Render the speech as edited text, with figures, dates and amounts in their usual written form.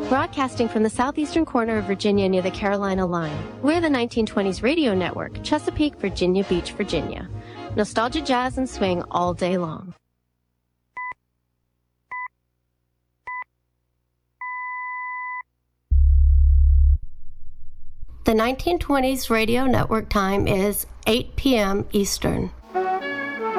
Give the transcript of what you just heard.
Broadcasting from the southeastern corner of Virginia near the Carolina line, we're the 1920s radio network, Chesapeake, Virginia Beach, Virginia. Nostalgia, jazz, and swing all day long. The 1920s radio network time is 8 p.m. Eastern.